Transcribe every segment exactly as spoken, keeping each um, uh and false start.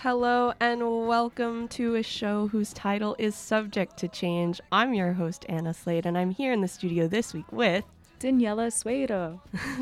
Hello and welcome to a show whose title is subject to change. I'm your host, Anna Slade, and I'm here in the studio this week with... Daniela Suedo.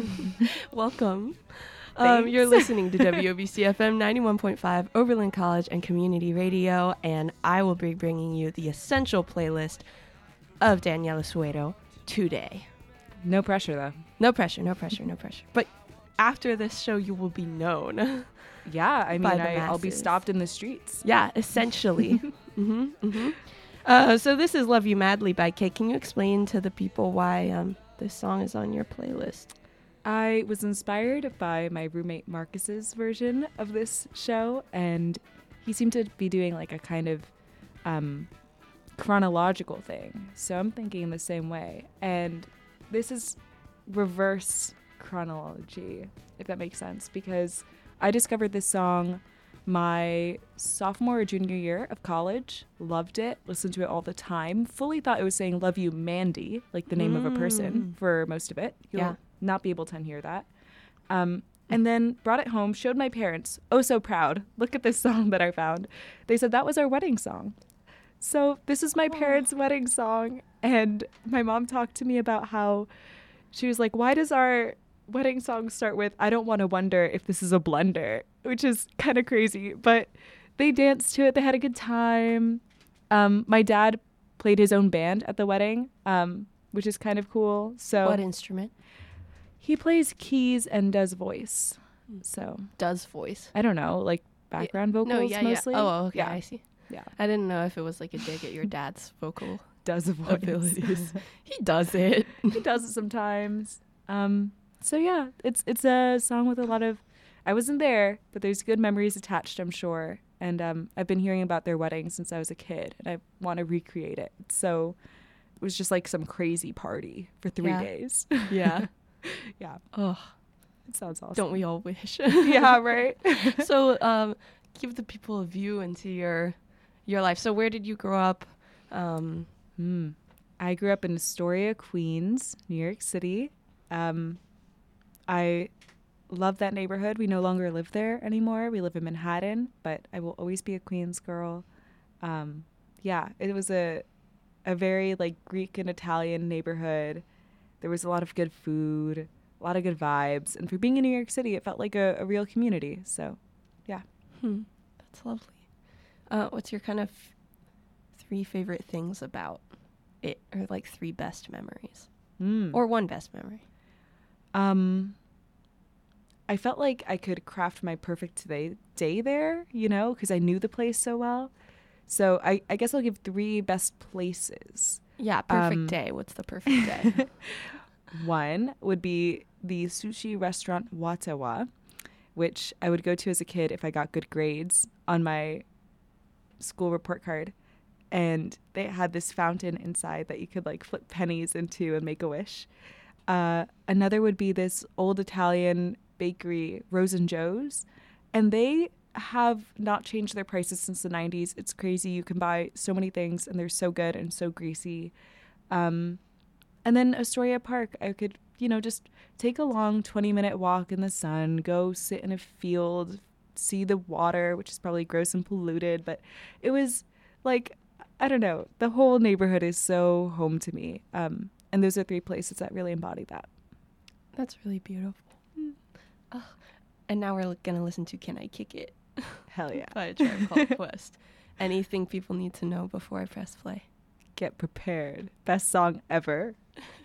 Welcome. Um, you're listening to W O B C F M ninety-one point five, Oberlin College and Community Radio, and I will be bringing you the essential playlist of Daniela Suedo today. No pressure, though. No pressure, no pressure, no pressure. But after this show, you will be known. Yeah, I mean, I, I'll be masses. stopped in the streets. Yeah, essentially. mm-hmm, mm-hmm. Uh, so this is Love You Madly by Kate. Can you explain to the people why um, this song is on your playlist? I was inspired by my roommate Marcus's version of this show, and he seemed to be doing like a kind of um, chronological thing. So I'm thinking the same way. And this is reverse chronology, if that makes sense, because I discovered this song my sophomore or junior year of college, loved it, listened to it all the time, fully thought it was saying Love You Mandy, like the name mm. of a person for most of it. You'll yeah. not be able to unhear that. Um, and then brought it home, showed my parents, oh so proud, look at this song that I found. They said that was our wedding song. So this is my oh. parents' wedding song, and my mom talked to me about how she was like, why does our wedding song start with I don't want to wonder if this is a blunder, which is kind of crazy, but they danced to it. They had a good time. Um, my dad played his own band at the wedding, um, which is kind of cool. So what instrument? He plays keys and does voice. So does voice? I don't know, like background yeah. vocals no, yeah, mostly. Yeah. Oh, okay, yeah. I see. Yeah, I didn't know if it was like a dig at your dad's vocal does voice abilities. He does it. He does it sometimes. Um, So yeah, it's it's a song with a lot of, I wasn't there, but there's good memories attached, I'm sure. And um, I've been hearing about their wedding since I was a kid, and I want to recreate it. So it was just like some crazy party for three yeah. days. Yeah. Yeah. Oh, it sounds awesome. Don't we all wish? Yeah, right. So um, give the people a view into your your life. So where did you grow up? Um, hmm. I grew up in Astoria, Queens, New York City. Um, I love that neighborhood. We no longer live there anymore. We live in Manhattan, but I will always be a Queens girl. Um, yeah, it was a a very like Greek and Italian neighborhood. There was a lot of good food, a lot of good vibes. And for being in New York City, it felt like a, a real community. So, yeah. Hmm. That's lovely. Uh, what's your kind of three favorite things about it, or like three best memories? Mm. Or one best memory? Um, I felt like I could craft my perfect day, day there, you know, because I knew the place so well. So I, I guess I'll give three best places. Yeah, perfect um, day. What's the perfect day? One would be the sushi restaurant Watawa, which I would go to as a kid if I got good grades on my school report card. And they had this fountain inside that you could like flip pennies into and make a wish. Uh, another would be this old Italian bakery, Rose and Joe's, and they have not changed their prices since the nineties. It's crazy. You can buy so many things, and they're so good and so greasy. Um, and then Astoria Park, I could, you know, just take a long twenty-minute walk in the sun, go sit in a field, see the water, which is probably gross and polluted, but it was like, I don't know, the whole neighborhood is so home to me. Um, And those are three places that really embody that. That's really beautiful. Mm. Oh. And now we're going to listen to Can I Kick It? Hell yeah. By A Tribe Called Quest. Anything people need to know before I press play? Get prepared. Best song ever.